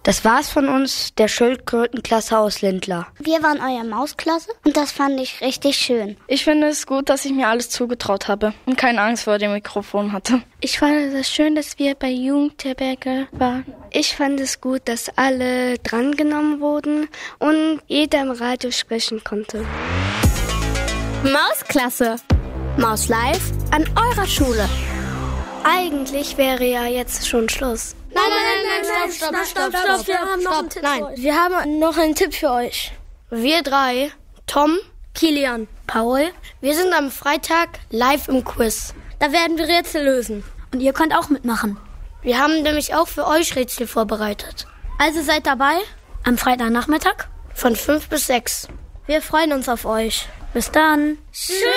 Das war's von uns, der Schildkrötenklasse aus Lindlar. Wir waren eure Mausklasse und das fand ich richtig schön. Ich finde es gut, dass ich mir alles zugetraut habe und keine Angst vor dem Mikrofon hatte. Ich fand es schön, dass wir bei Jugendherberge waren. Ich fand es gut, dass alle drangenommen wurden und jeder im Radio sprechen konnte. Mausklasse. Maus live an eurer Schule. Eigentlich wäre ja jetzt schon Schluss. Nein, stopp. Wir haben noch einen Tipp für euch. Wir haben noch einen Tipp für euch. Wir drei, Tom, Kilian, Paul, wir sind am Freitag live im Quiz. Da werden wir Rätsel lösen. Und ihr könnt auch mitmachen. Wir haben nämlich auch für euch Rätsel vorbereitet. Also seid dabei Am Freitagnachmittag Von 5 bis 6. Wir freuen uns auf euch. Bis dann.